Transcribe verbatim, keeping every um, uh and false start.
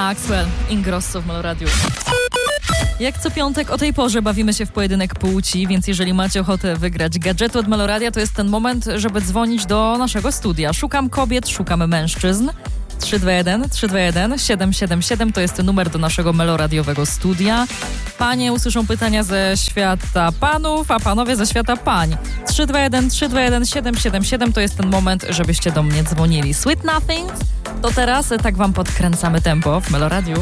Maxwell, Ingrosso w Meloradiu. Jak co piątek o tej porze bawimy się w pojedynek płci, więc jeżeli macie ochotę wygrać gadżety od Meloradia, to jest ten moment, żeby dzwonić do naszego studia. Szukam kobiet, szukamy mężczyzn. trzy dwa jeden, trzy dwa jeden, siedem siedem siedem to jest numer do naszego meloradiowego studia. Panie usłyszą pytania ze świata panów, a panowie ze świata pań. trzy dwa jeden, trzy dwa jeden, siedem siedem siedem to jest ten moment, żebyście do mnie dzwonili. Sweet Nothing, to teraz tak wam podkręcamy tempo w Meloradiu.